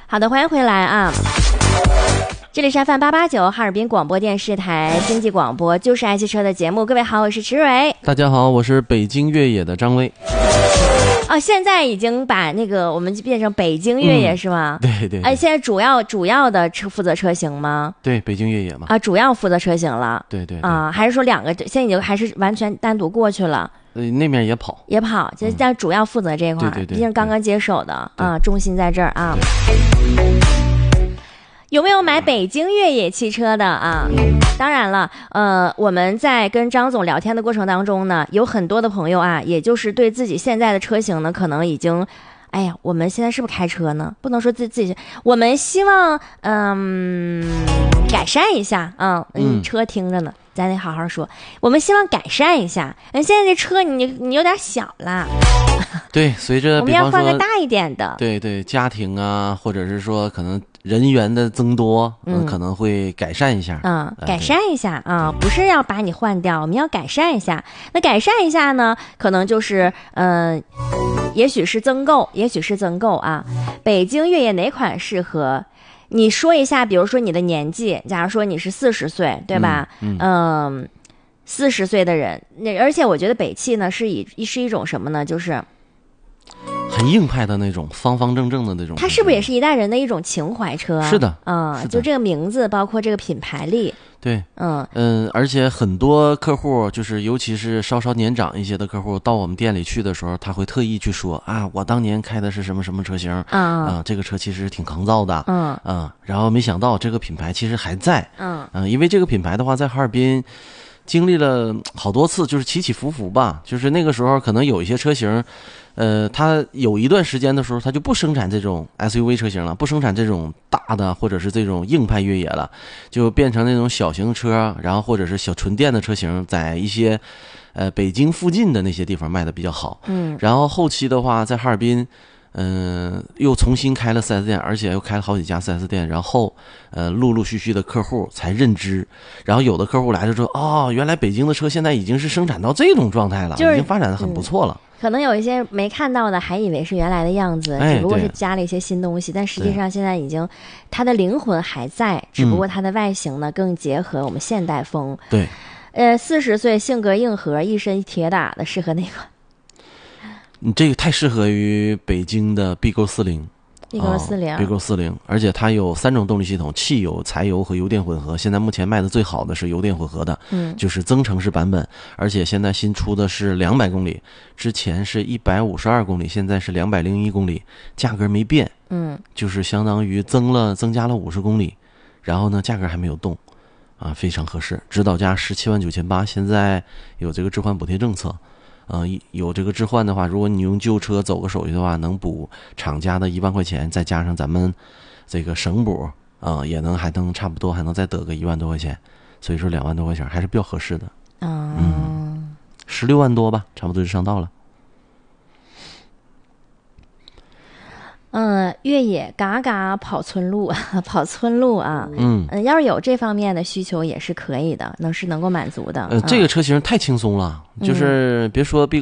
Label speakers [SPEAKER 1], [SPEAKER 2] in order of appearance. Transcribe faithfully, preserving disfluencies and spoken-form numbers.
[SPEAKER 1] 好的，欢迎回来啊！这里是 F M 八八九哈尔滨广播电视台经济广播，就是爱汽车的节目。各位好，我是池蕊。
[SPEAKER 2] 大家好，我是北京越野的张威。
[SPEAKER 1] 哦，现在已经把那个我们就变成北京越野、嗯、是吗？
[SPEAKER 2] 对 对, 对。
[SPEAKER 1] 哎，现在主要主要的车负责车型吗？
[SPEAKER 2] 对，北京越野嘛。
[SPEAKER 1] 啊，主要负责车型了。
[SPEAKER 2] 对 对, 对。
[SPEAKER 1] 啊，还是说两个现在已经还是完全单独过去了？
[SPEAKER 2] 呃，那边也跑，
[SPEAKER 1] 也跑，就但主要负责这块，
[SPEAKER 2] 嗯、对对对，
[SPEAKER 1] 毕竟刚刚接手的啊，重心在这儿啊。有没有买北京越野汽车的啊？嗯、当然了，呃，我们在跟张总聊天的过程当中呢，有很多的朋友啊，也就是对自己现在的车型呢，可能已经，哎呀，我们现在是不是开车呢？不能说自自己，我们希望嗯改善一下啊，嗯，车听着呢。咱得好好说，我们希望改善一下。现在这车你你有点小了，
[SPEAKER 2] 对，随着
[SPEAKER 1] 我们要换个大一点的。
[SPEAKER 2] 对对，家庭啊，或者是说可能人员的增多，嗯，可能会改善一下。
[SPEAKER 1] 嗯，改善一下啊，不是要把你换掉，我们要改善一下。那改善一下呢，可能就是嗯、呃，也许是增购，也许是增购啊。北京越野哪款适合？你说一下，比如说你的年纪，假如说你是四十岁，对吧？嗯，四十岁的人，那而且我觉得北汽呢是以是一种什么呢？就是
[SPEAKER 2] 很硬派的那种，方方正正的那种。
[SPEAKER 1] 它是不是也是一代人的一种情怀车？
[SPEAKER 2] 是的，
[SPEAKER 1] 嗯，就这个名字，包括这个品牌力。
[SPEAKER 2] 对，
[SPEAKER 1] 嗯
[SPEAKER 2] 嗯，而且很多客户，就是尤其是稍稍年长一些的客户，到我们店里去的时候，他会特意去说啊，我当年开的是什么什么车型啊、
[SPEAKER 1] 嗯
[SPEAKER 2] 呃，这个车其实挺抗造的，
[SPEAKER 1] 嗯
[SPEAKER 2] 啊、呃，然后没想到这个品牌其实还在，
[SPEAKER 1] 嗯
[SPEAKER 2] 嗯、呃，因为这个品牌的话，在哈尔滨经历了好多次，就是起起伏伏吧，就是那个时候可能有一些车型。呃，它有一段时间的时候，它就不生产这种 S U V 车型了，不生产这种大的或者是这种硬派越野了，就变成那种小型车，然后或者是小纯电的车型，在一些呃北京附近的那些地方卖的比较好。
[SPEAKER 1] 嗯，
[SPEAKER 2] 然后后期的话，在哈尔滨，嗯、呃，又重新开了 四 S 店，而且又开了好几家 四 S 店，然后呃，陆陆续续的客户才认知，然后有的客户来了说，哦，原来北京的车现在已经是生产到这种状态了，
[SPEAKER 1] 就是、
[SPEAKER 2] 已经发展的很不错了。
[SPEAKER 1] 嗯，可能有一些没看到的，还以为是原来的样子，
[SPEAKER 2] 哎、
[SPEAKER 1] 只不过是加了一些新东西，但实际上现在已经，它的灵魂还在，只不过它的外形呢、嗯、更结合我们现代风。
[SPEAKER 2] 对，
[SPEAKER 1] 呃，四十岁性格硬核，一身铁打的，适合那个。
[SPEAKER 2] 你这个太适合于北京的 B 勾四零。
[SPEAKER 1] B 勾四零
[SPEAKER 2] ，B 勾四零，而且它有三种动力系统，汽油、柴油和油电混合。现在目前卖的最好的是油电混合的，
[SPEAKER 1] 嗯，
[SPEAKER 2] 就是增程式版本，而且现在新出的是两百公里，之前是一百五十二公里，现在是两百零一公里，价格没变，
[SPEAKER 1] 嗯，
[SPEAKER 2] 就是相当于增了增加了五十公里，然后呢，价格还没有动，啊，非常合适。指导价十七万九千八，现在有这个置换补贴政策。呃，有这个置换的话，如果你用旧车走个手续的话，能补厂家的一万块钱，再加上咱们这个省补啊、呃，也能还能差不多还能再得个一万多块钱，所以说两万多块钱还是比较合适的。
[SPEAKER 1] 嗯，
[SPEAKER 2] 嗯，十六万多吧，差不多就上道了。
[SPEAKER 1] 嗯，越野嘎嘎跑村路，跑村路啊，
[SPEAKER 2] 嗯
[SPEAKER 1] 嗯，要是有这方面的需求也是可以的，能是能够满足的。
[SPEAKER 2] 呃，
[SPEAKER 1] 嗯、
[SPEAKER 2] 这个车型太轻松了，就是别说 B